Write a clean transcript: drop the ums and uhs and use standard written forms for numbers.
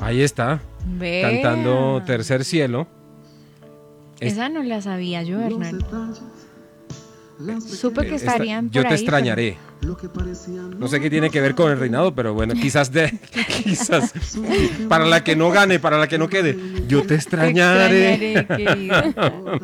Ahí está, Vea. cantando Tercer Cielo. Esa no la sabía yo, Hernán. Supe que Esta- estarían por Yo te ahí, extrañaré. No sé qué tiene que ver con el reinado, pero bueno, quizás para la que no gane, para la que no quede. Yo te pero- extrañaré. Te extrañaré, querido.